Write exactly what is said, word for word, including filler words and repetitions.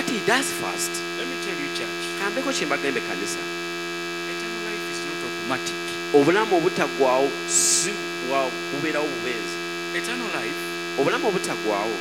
what he does first, Let me tell you, church, kambeko kye mbagembe kanisa, eternal life is not automatic. obulamu obutaggwaawo si bwa bubeerawo bubeezi. Eternal life Obulamu obutaggwaawo